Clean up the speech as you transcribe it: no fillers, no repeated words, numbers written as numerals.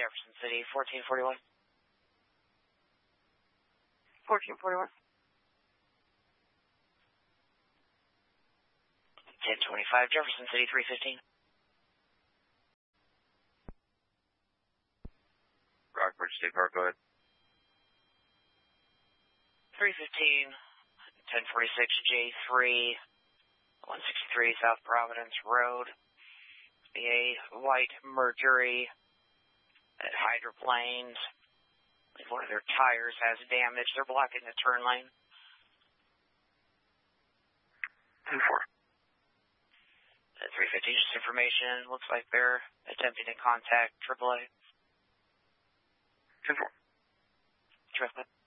Jefferson City, 1441. 1441. 1025 Jefferson City, 315. Rockbridge State Park, go ahead. 315, 1046 J3, 163 South Providence Road. A white Mercury at Hydroplanes. One of their tires has damage. They're blocking the turn lane. 10-4. 315, just information. Looks like they're attempting to contact AAA. 10-4. Terrific.